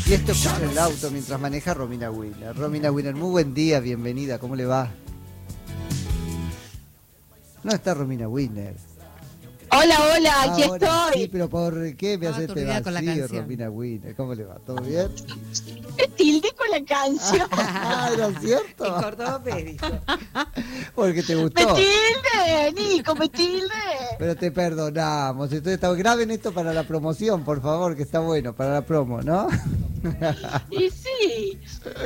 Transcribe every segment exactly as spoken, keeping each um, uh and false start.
Y esto escucha en el auto mientras maneja Romina Winner. Romina Winner, muy buen día, bienvenida, ¿cómo le va? No está Romina Winner. Hola, hola, aquí Ahora, estoy. Sí, pero ¿por qué me Ah, hace este aturdida con la vacío, canción. Romina Winner? ¿Cómo le va? ¿Todo bien? Me tildé con la canción. Ah, ¿era cierto? En cordobés, dijo. Porque te Me gustó. tilde, Nico, me tilde. Pero te perdonamos. Entonces, está- graben esto para la promoción, por favor, que está bueno, para la promo, ¿no? Y sí.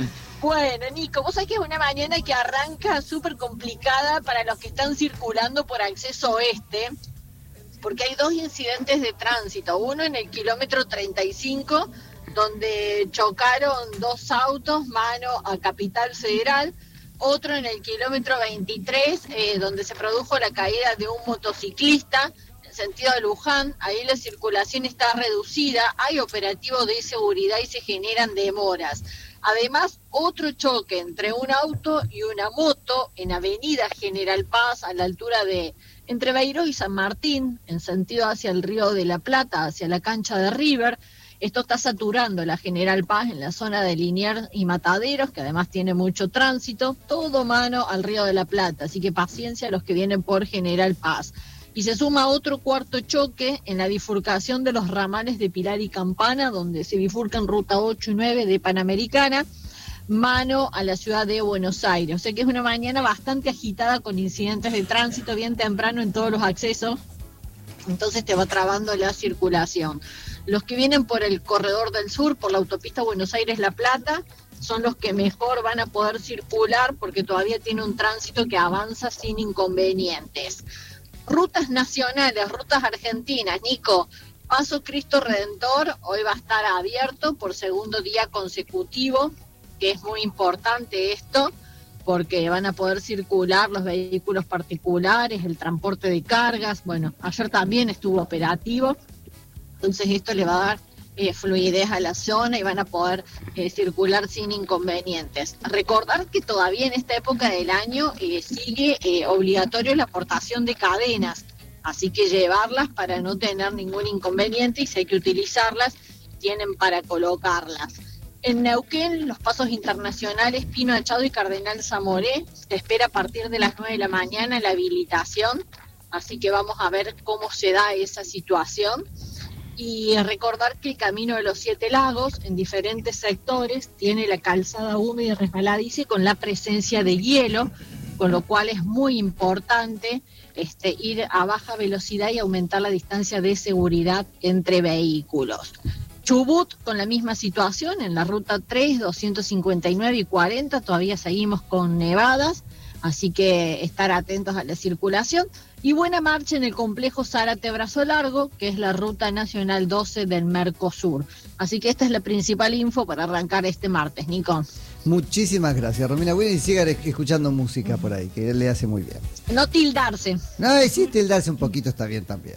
Bueno, Nico, vos sabés que es una mañana que arranca súper complicada para los que están circulando por acceso oeste, porque hay dos incidentes de tránsito. Uno en el kilómetro treinta y cinco, donde chocaron dos autos mano a Capital Federal. Otro en el kilómetro veintitrés, eh, donde se produjo la caída de un motociclista en sentido de Luján. Ahí la circulación está reducida, hay operativos de seguridad y se generan demoras. Además, otro choque entre un auto y una moto en Avenida General Paz, a la altura de entre Beiró y San Martín, en sentido hacia el Río de la Plata, hacia la cancha de River. Esto está saturando la General Paz en la zona de Liniers y Mataderos, que además tiene mucho tránsito, todo mano al Río de la Plata, así que paciencia a los que vienen por General Paz. Y se suma otro cuarto choque en la bifurcación de los ramales de Pilar y Campana, donde se bifurcan ruta ocho y nueve de Panamericana, mano a la ciudad de Buenos Aires. O sea que es una mañana bastante agitada con incidentes de tránsito bien temprano en todos los accesos, entonces te va trabando la circulación. Los que vienen por el corredor del sur, por la autopista Buenos Aires-La Plata, son los que mejor van a poder circular porque todavía tiene un tránsito que avanza sin inconvenientes. Rutas nacionales, rutas argentinas, Nico. Paso Cristo Redentor hoy va a estar abierto por segundo día consecutivo, que es muy importante esto, porque van a poder circular los vehículos particulares, el transporte de cargas. Bueno, ayer también estuvo operativo, entonces esto le va a dar eh, fluidez a la zona y van a poder eh, circular sin inconvenientes. Recordar que todavía en esta época del año eh, sigue eh, obligatorio la aportación de cadenas, así que llevarlas para no tener ningún inconveniente, y si hay que utilizarlas, tienen para colocarlas. En Neuquén, los pasos internacionales Pino Achado y Cardenal Zamoré, se espera a partir de las nueve de la mañana la habilitación, así que vamos a ver cómo se da esa situación. Y recordar que el Camino de los Siete Lagos, en diferentes sectores, tiene la calzada húmeda y resbaladiza con la presencia de hielo, con lo cual es muy importante este, ir a baja velocidad y aumentar la distancia de seguridad entre vehículos. Chubut con la misma situación, en la ruta tres, doscientos cincuenta y nueve y cuarenta, todavía seguimos con nevadas, así que estar atentos a la circulación. Y buena marcha en el complejo Zárate-Brazo Largo, que es la ruta nacional doce del Mercosur. Así que esta es la principal info para arrancar este martes, Nico. Muchísimas gracias, Romina Winner, y sigan escuchando música por ahí, que le hace muy bien. No tildarse. No, y sí, tildarse un poquito está bien también.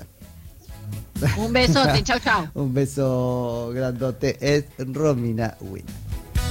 Un besote, chau, chau. Un beso grandote, es Romina Winner.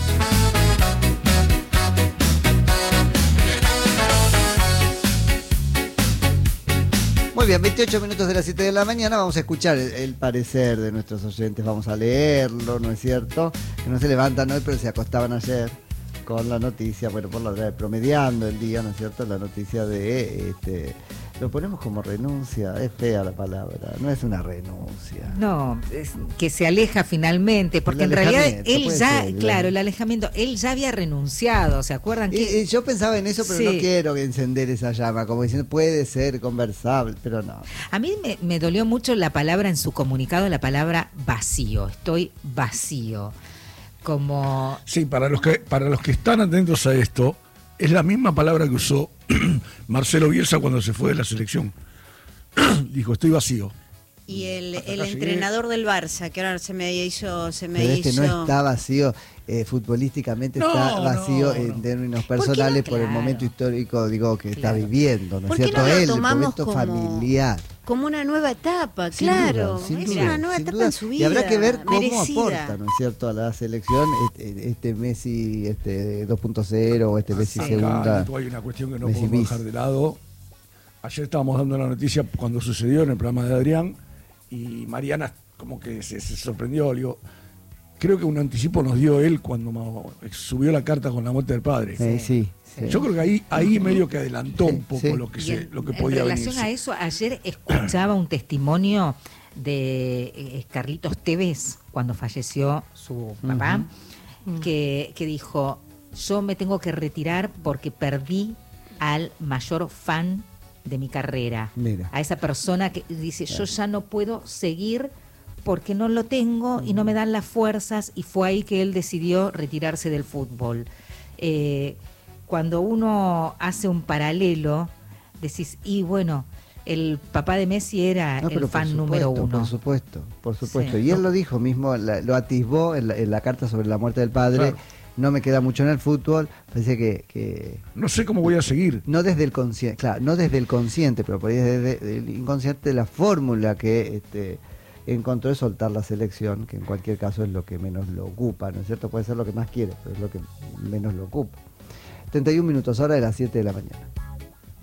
Muy bien, veintiocho minutos de las siete de la mañana, vamos a escuchar el, el parecer de nuestros oyentes, vamos a leerlo, ¿no es cierto? Que no se levantan hoy, pero se acostaban ayer con la noticia, bueno, por la verdad, promediando el día, ¿no es cierto? La noticia de, este, lo ponemos como renuncia, es fea la palabra, no es una renuncia. No, es que se aleja finalmente, porque El en realidad alejamiento, él puede ya, ser, claro, el- el alejamiento, él ya había renunciado, ¿se acuerdan? Y, que y yo pensaba en eso, pero Sí. no quiero encender esa llama, como diciendo, puede ser conversable, pero no. A mí me, me dolió mucho la palabra en su comunicado, la palabra vacío, estoy vacío, como... Sí, para los que para los que están atentos a esto, es la misma palabra que usó Marcelo Bielsa cuando se fue de la selección. Dijo, estoy vacío. Y el, Hasta el acá llegué. entrenador del Barça, que ahora se me hizo, se me Pero es hizo. que no está vacío, eh, futbolísticamente No, está vacío no, en no. términos ¿Por qué no? personales por el Claro. momento histórico, digo, que está Claro. viviendo, ¿no es ¿Por qué cierto? no lo Él, el tomamos momento como- familiar. Como una nueva etapa, Sin claro. duda, sin es duda, una nueva sin etapa duda. en su vida. Y habrá que ver cómo merecida. aporta, ¿no es cierto?, a la selección este, este Messi este dos punto cero o este Messi Sí. segunda. Acá, hay una cuestión que no Messi podemos bis. dejar de lado. Ayer estábamos dando la noticia cuando sucedió en el programa de Adrián y Mariana como que se, se sorprendió. Le digo, creo que un anticipo nos dio él cuando ma- subió la carta con la muerte del padre. Eh, sí, sí. Yo creo que ahí, ahí medio que adelantó un poco Sí. lo que Y se, en, lo que en podía relación venir. a eso, ayer escuchaba un testimonio de eh, Carlitos Tevez, cuando falleció su papá, que, que dijo, yo me tengo que retirar porque perdí al mayor fan de mi carrera. Mira. A esa persona que dice, yo ya no puedo seguir porque no lo tengo y no me dan las fuerzas, y fue ahí que él decidió retirarse del fútbol. Eh, cuando uno hace un paralelo, decís, y bueno, el papá de Messi era No, pero el por fan supuesto, número uno. Por supuesto, por supuesto. Sí. Y él lo dijo mismo, la- lo atisbó en la, en la carta sobre la muerte del padre. Claro. No me queda mucho en el fútbol. Parece que, que No sé cómo voy a seguir. no desde el consciente, claro, no desde el consciente, pero por ahí desde el inconsciente, la fórmula que este, encontró es soltar la selección, que en cualquier caso es lo que menos lo ocupa, ¿no es cierto? Puede ser lo que más quiere, pero es lo que menos lo ocupa. treinta y un minutos, hora de las siete de la mañana.